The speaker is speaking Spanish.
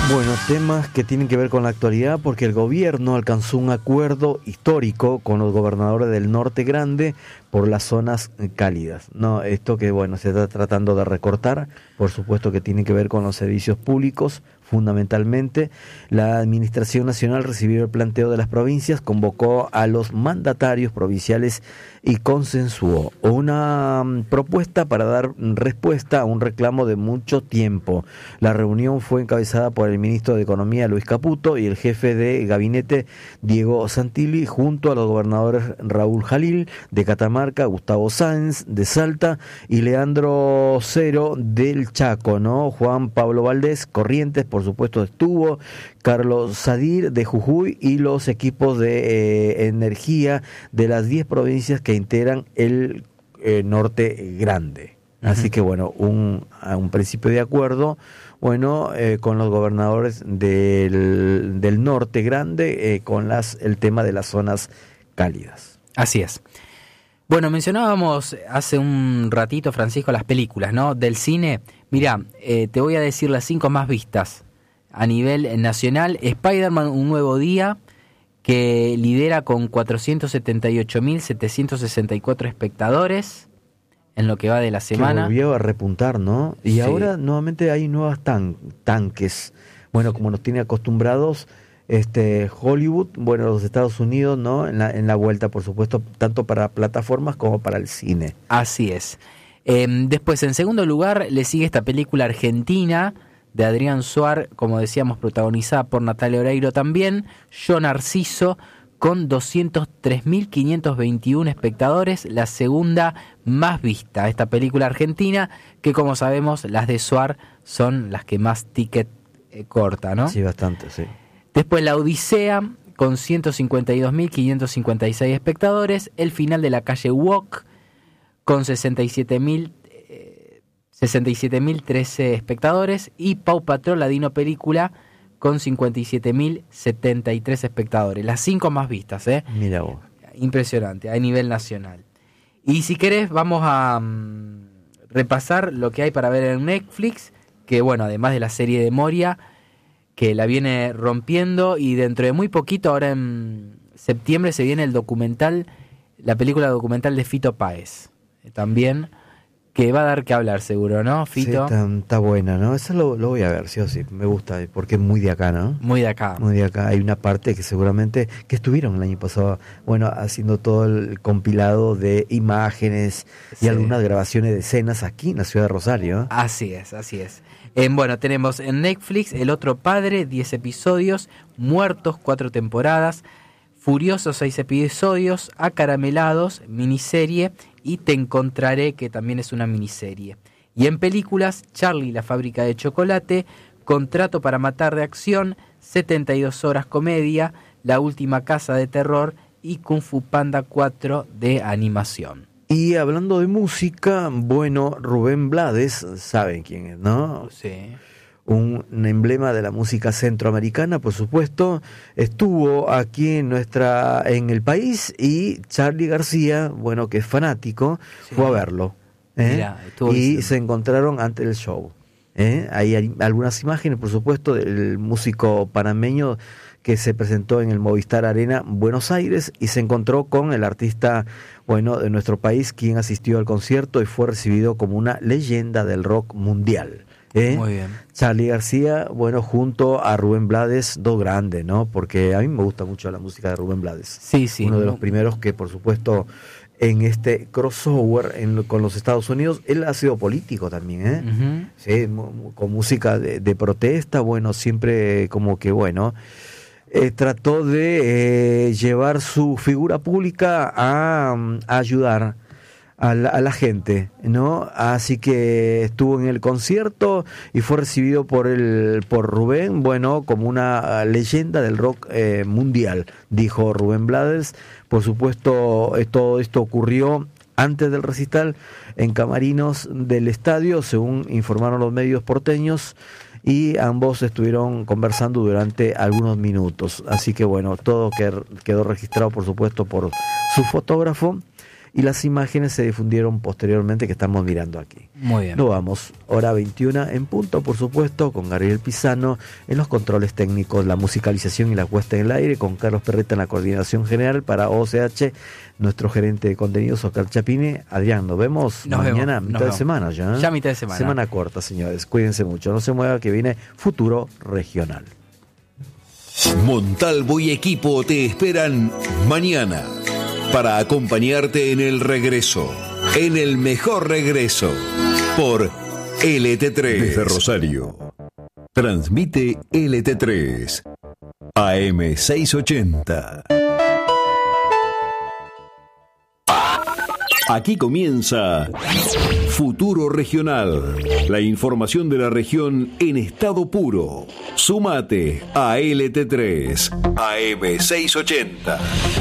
Bueno, temas que tienen que ver con la actualidad porque el gobierno alcanzó un acuerdo histórico con los gobernadores del Norte Grande por las zonas cálidas. No, esto que bueno, se está tratando de recortar, por supuesto que tiene que ver con los servicios públicos, fundamentalmente. La Administración Nacional recibió el planteo de las provincias, convocó a los mandatarios provinciales y consensuó una propuesta para dar respuesta a un reclamo de mucho tiempo. La reunión fue encabezada por el ministro de Economía Luis Caputo y el jefe de gabinete Diego Santilli, junto a los gobernadores Raúl Jalil de Catamarca, Gustavo Sáenz de Salta y Leandro Cero del Chaco, ¿no? Juan Pablo Valdés Corrientes, por supuesto, estuvo, Carlos Sadir de Jujuy y los equipos de energía de las 10 provincias que integran el Norte Grande. Así que bueno, un principio de acuerdo, bueno, con los gobernadores del Norte Grande, con el tema de las zonas cálidas. Así es. Bueno, mencionábamos hace un ratito, Francisco, las películas, ¿no? Del cine. Mirá, te voy a decir las 5 más vistas a nivel nacional. Spider-Man, Un Nuevo Día, que lidera con 478.764 espectadores en lo que va de la semana. Que volvió a repuntar, ¿no? Y sí. Ahora nuevamente hay nuevas tanques. Bueno, como nos tiene acostumbrados Hollywood, bueno, los Estados Unidos, ¿no? En la vuelta, por supuesto, tanto para plataformas como para el cine. Así es. Después, en segundo lugar, le sigue esta película argentina de Adrián Suar, como decíamos, protagonizada por Natalia Oreiro también, Yo Narciso, con 203.521 espectadores, la segunda más vista. Esta película argentina, que como sabemos, las de Suar son las que más ticket corta, ¿no? Sí, bastante, sí. Después La Odisea, con 152.556 espectadores. El final de La Calle Walk, con 67.013 espectadores. Y Pau Patrol, la Dino Película, con 57.073 espectadores. Las 5 más vistas, ¿eh? Mira vos. Impresionante, a nivel nacional. Y si querés, vamos a repasar lo que hay para ver en Netflix, que bueno, además de la serie de Moria, que la viene rompiendo, y dentro de muy poquito, ahora en septiembre, se viene el documental, la película documental de Fito Páez, también, que va a dar que hablar seguro, ¿no, Fito? Sí, está buena, ¿no? Eso lo voy a ver, sí o sí, me gusta, porque es muy de acá, ¿no? Muy de acá. Muy de acá. Hay una parte que seguramente, que estuvieron el año pasado, bueno, haciendo todo el compilado de imágenes y algunas grabaciones de escenas aquí en la ciudad de Rosario. Así es, así es. Bueno, tenemos en Netflix El Otro Padre, 10 episodios, Muertos, 4 temporadas, Furiosos, 6 episodios, Acaramelados, miniserie, y Te Encontraré, que también es una miniserie. Y en películas, Charlie, la fábrica de chocolate, Contrato para matar de acción, 72 horas comedia, La última casa de terror y Kung Fu Panda 4 de animación. Y hablando de música, bueno, Rubén Blades, ¿saben quién es, no? Sí. Un emblema de la música centroamericana, por supuesto, estuvo aquí en el país, y Charly García, bueno, que es fanático, sí, fue a verlo. Mirá, y se encontraron ante el show. Hay algunas imágenes, por supuesto, del músico panameño que se presentó en el Movistar Arena Buenos Aires y se encontró con el artista, bueno, de nuestro país, quien asistió al concierto y fue recibido como una leyenda del rock mundial. Muy bien. Charly García, bueno, junto a Rubén Blades, dos grandes, ¿no? Porque a mí me gusta mucho la música de Rubén Blades. Sí, sí. Uno de los primeros que, por supuesto, en este crossover con los Estados Unidos, él ha sido político también, ¿eh? Uh-huh. Sí, con música de protesta, bueno, siempre como que, bueno, trató de llevar su figura pública a ayudar a la gente, ¿no? Así que estuvo en el concierto y fue recibido por Rubén, bueno, como una leyenda del rock mundial, dijo Rubén Blades. Por supuesto, todo esto ocurrió antes del recital en camarinos del estadio, según informaron los medios porteños, y ambos estuvieron conversando durante algunos minutos. Así que bueno, todo quedó registrado, por supuesto, por su fotógrafo. y las imágenes se difundieron posteriormente que estamos mirando aquí. Muy bien. Nos vamos, hora 21 en punto, por supuesto, con Gabriel Pisano en los controles técnicos, la musicalización y la puesta en el aire, con Carlos Perreta en la coordinación general para OCH, nuestro gerente de contenidos, Oscar Chapine. Adrián, nos vemos mañana, mitad de semana ya. Ya mitad de semana. Semana corta, señores. Cuídense mucho. No se mueva que viene Futuro Regional. Montalvo y equipo te esperan mañana para acompañarte en el regreso, en el mejor regreso, por LT3. Desde Rosario, transmite LT3, AM 680. Aquí comienza Futuro Regional, la información de la región en estado puro. Súmate a LT3, AM 680.